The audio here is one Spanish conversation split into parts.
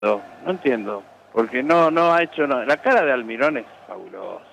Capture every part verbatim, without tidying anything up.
No, no entiendo, porque no no ha hecho nada. La cara de Almirón es fabulosa.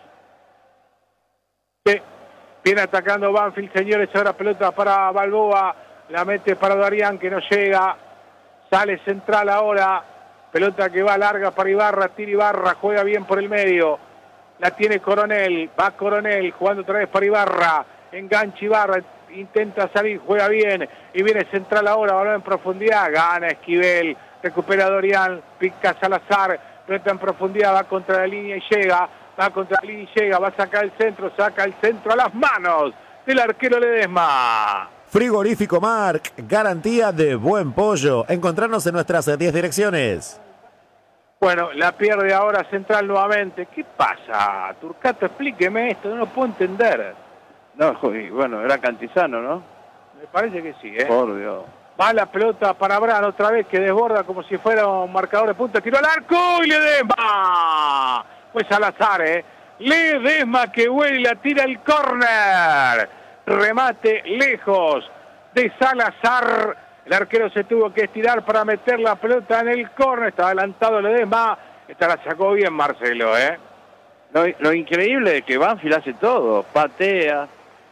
Sí. Viene atacando Banfield, señores, ahora pelota para Balboa, la mete para Darián que no llega, sale central ahora, pelota que va larga para Ibarra, tira Ibarra, juega bien por el medio, la tiene Coronel, va Coronel jugando otra vez para Ibarra, engancha Ibarra, intenta salir, juega bien y viene central ahora, balón en profundidad, gana Esquivel, recupera Dorian, pica Salazar, pelota en profundidad, va contra la línea y llega, va contra la línea y llega, va a sacar el centro, saca el centro a las manos del arquero Ledesma. Frigorífico Marc, garantía de buen pollo. Encontrarnos en nuestras diez direcciones. Bueno, la pierde ahora Central nuevamente. ¿Qué pasa, Turcato? Explíqueme esto, no lo puedo entender. No, bueno, era Cantizano, ¿no? Me parece que sí, ¿eh? Por Dios. Va la pelota para Bran otra vez, que desborda como si fuera un marcador de punta. Tiró al arco y Ledesma. Pues Salazar, ¿eh? Ledesma que vuela y la tira el córner. Remate lejos de Salazar. El arquero se tuvo que estirar para meter la pelota en el córner. Está adelantado Ledesma. Esta la sacó bien Marcelo, ¿eh? Lo, lo increíble es que Banfield hace todo. Patea,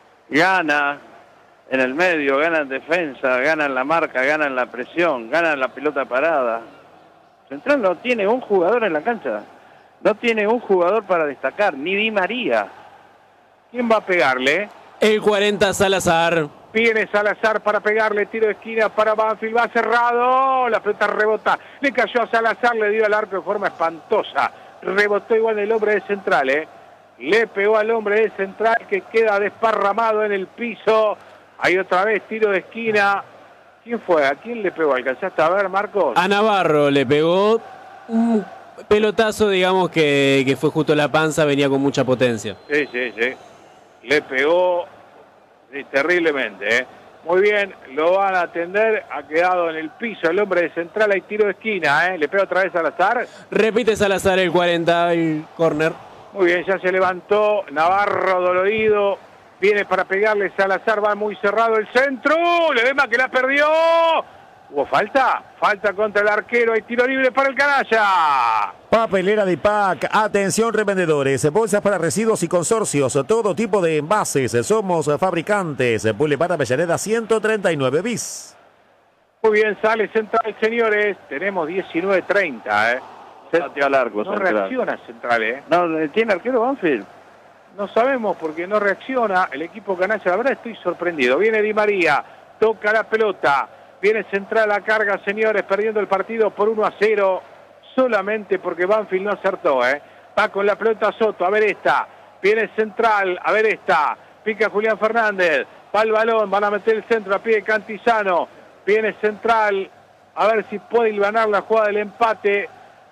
gana en el medio, gana en defensa, gana en la marca, gana en la presión, gana en la pelota parada. Central no tiene un jugador en la cancha. No tiene un jugador para destacar, ni Di María. ¿Quién va a pegarle? El cuarenta Salazar. Viene Salazar para pegarle, tiro de esquina para Banfield, va cerrado, la pelota rebota, le cayó a Salazar, le dio al arco de forma espantosa, rebotó igual el hombre de Central, ¿eh? Le pegó al hombre de Central que queda desparramado en el piso, ahí otra vez tiro de esquina, ¿quién fue? ¿A quién le pegó? ¿Alcanzaste a ver, Marcos? A Navarro le pegó un pelotazo, digamos, que, que fue justo la panza, venía con mucha potencia. Sí, sí, sí, le pegó... Sí, terriblemente, ¿eh? Muy bien, lo van a atender, ha quedado en el piso el hombre de Central, hay tiro de esquina, ¿eh? Le pega otra vez a Salazar. Repite Salazar el cuarenta, el córner. Muy bien, ya se levantó, Navarro dolorido, viene para pegarle, Salazar va muy cerrado el centro, Ledesma que la perdió. ¿Hubo falta? Falta contra el arquero, hay tiro libre para el canalla. Papelera de P A C, atención revendedores, bolsas para residuos y consorcios, todo tipo de envases, somos fabricantes, Boulevard Avellaneda ciento treinta y nueve bis. Muy bien, sale Central, señores, tenemos diecinueve treinta, ¿eh? Patea largo, no Central. reacciona Central, ¿eh? No, ¿tiene arquero Banfield? No sabemos porque no reacciona el equipo canalla, la verdad estoy sorprendido. Viene Di María, toca la pelota, viene Central a carga, señores, perdiendo el partido por uno a cero. Solamente porque Banfield no acertó, ¿eh? Va con la pelota Soto, a ver esta, viene Central, a ver esta, pica Julián Fernández, va el balón, van a meter el centro a pie de Cantizano, viene Central, a ver si puede ganar la jugada del empate,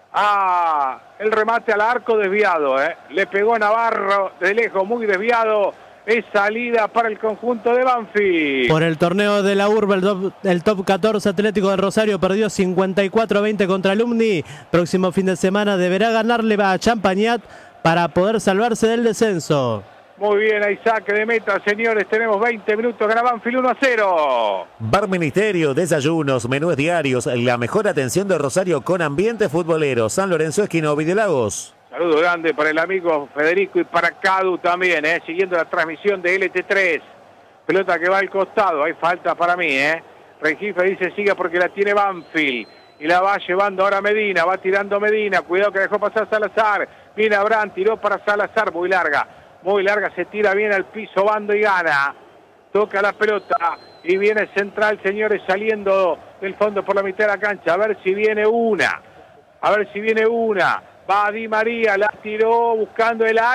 ah, el remate al arco desviado, ¿eh? Le pegó Navarro de lejos, muy desviado. Es salida para el conjunto de Banfield. Por el torneo de la urbe, el top, el top catorce Atlético del Rosario perdió cincuenta y cuatro a veinte contra Alumni. Próximo fin de semana deberá ganarle a Champagnat para poder salvarse del descenso. Muy bien, ahí saque de meta, señores. Tenemos veinte minutos, gana Banfield uno a cero. Bar Ministerio, desayunos, menús diarios, la mejor atención de Rosario con ambiente futbolero. San Lorenzo, esquina Ovidio Lagos. Saludo grande para el amigo Federico y para Cadu también, ¿eh? Siguiendo la transmisión de L T tres. Pelota que va al costado, hay falta para mí, ¿eh? Rengifo dice siga porque la tiene Banfield. Y la va llevando ahora Medina, va tirando Medina. Cuidado que dejó pasar Salazar. Viene Abraham, tiró para Salazar, muy larga. Muy larga, se tira bien al piso, Bando y gana. Toca la pelota y viene Central, señores, saliendo del fondo por la mitad de la cancha. A ver si viene una. A ver si viene una. Va Di María, la tiró buscando el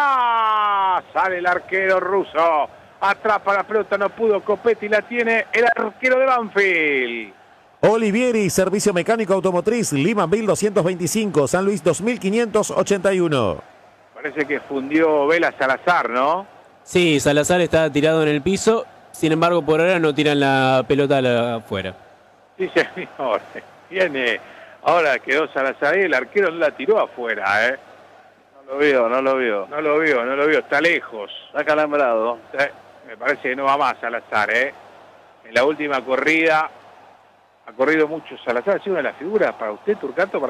área. Sale el arquero ruso. Atrapa la pelota, no pudo Copetti, la tiene el arquero de Banfield. Olivieri, servicio mecánico automotriz, Limanville doscientos veinticinco, San Luis dos mil quinientos ochenta y uno. Parece que fundió Vela Salazar, ¿no? Sí, Salazar está tirado en el piso, sin embargo por ahora no tiran la pelota afuera. Sí, señor. Viene... Ahora quedó Salazar y el arquero no la tiró afuera, ¿eh? No lo vio, no lo vio. No lo vio, no lo vio, está lejos. Está calambrado. Eh, me parece que no va más Salazar, ¿eh? En la última corrida Ha corrido mucho Salazar, ha sido una de las figuras para usted, Turcato, para